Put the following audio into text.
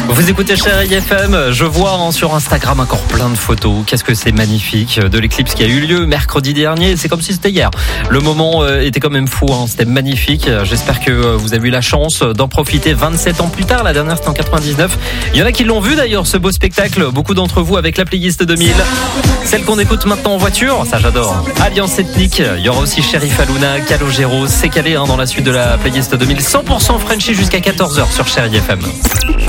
Vous écoutez Chérie FM, je vois sur Instagram encore plein de photos. Qu'est-ce que c'est magnifique de l'éclipse qui a eu lieu mercredi dernier. C'est comme si c'était hier. Le moment était quand même fou, c'était magnifique. J'espère que vous avez eu la chance d'en profiter 27 ans plus tard. La dernière c'était en 99. Il y en a qui l'ont vu d'ailleurs, ce beau spectacle. Beaucoup d'entre vous avec la playlist 2000. Celle qu'on écoute maintenant en voiture, ça j'adore. Alliance ethnique, il y aura aussi Sheriff Aluna, Calogero, c'est calé dans la suite de la playlist 2000. 100% Frenchy jusqu'à 14h sur Chérie FM.